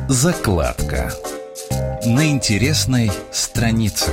Закладка на интересной странице.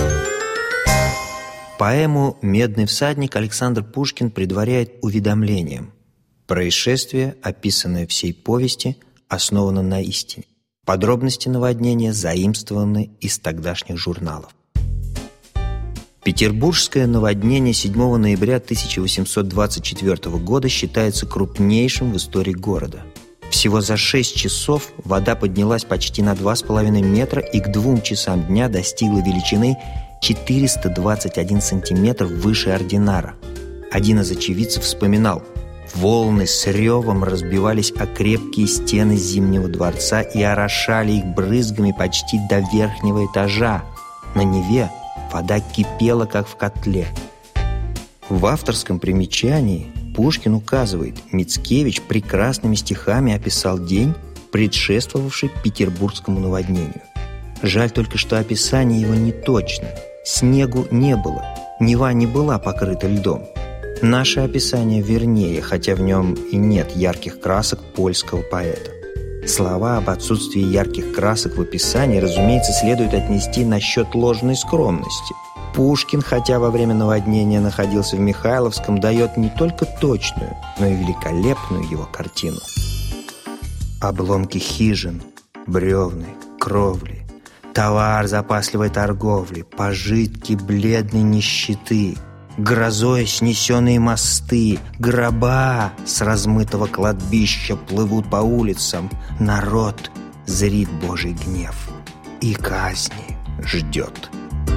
Поэму «Медный всадник» Александр Пушкин предваряет уведомлением. Происшествие, описанное в сей повести, основано на истине. Подробности наводнения заимствованы из тогдашних журналов. Петербургское наводнение 7 ноября 1824 года считается крупнейшим в истории города. Всего за 6 часов вода поднялась почти на 2,5 метра и к 2 часам дня достигла величины 421 сантиметр выше ординара. Один из очевидцев вспоминал: волны с ревом разбивались о крепкие стены Зимнего дворца и орошали их брызгами почти до верхнего этажа. На Неве вода кипела, как в котле. В авторском примечании Пушкин указывает: Мицкевич прекрасными стихами описал день, предшествовавший петербургскому наводнению. Жаль только, что описание его не точно. Снегу не было, Нева не была покрыта льдом. Наше описание вернее, хотя в нем и нет ярких красок польского поэта. Слова об отсутствии ярких красок в описании, разумеется, следует отнести насчет ложной скромности. Пушкин, хотя во время наводнения находился в Михайловском, дает не только точную, но и великолепную его картину. Обломки хижин, бревны, кровли, товар запасливой торговли, пожитки бледной нищеты, грозой снесенные мосты, гроба с размытого кладбища плывут по улицам. Народ зрит Божий гнев и казни ждет.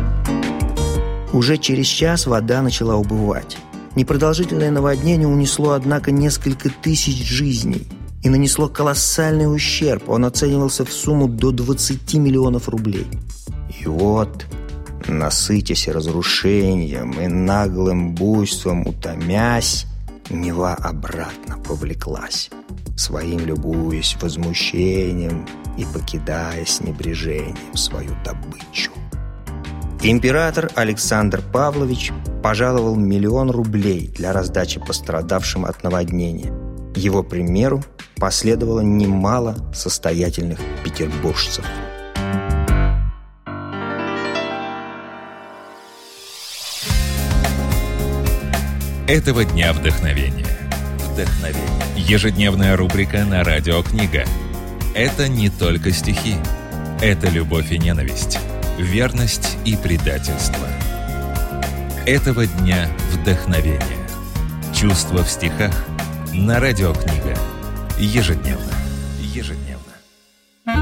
Уже через час вода начала убывать. Непродолжительное наводнение унесло, однако, несколько тысяч жизней и нанесло колоссальный ущерб. Он оценивался в сумму до 20 миллионов рублей. И вот, насытясь разрушением и наглым буйством утомясь, Нева обратно повлеклась, своим любуясь возмущением и покидая с небрежением свою добычу. Император Александр Павлович пожаловал 1 000 000 рублей для раздачи пострадавшим от наводнения. Его примеру последовало немало состоятельных петербуржцев. Этого дня вдохновения. Ежедневная рубрика на Радио Книга. Это не только стихи. Это любовь и ненависть, верность и предательство. Этого дня вдохновения. Чувства в стихах на Радио Книга. Ежедневно.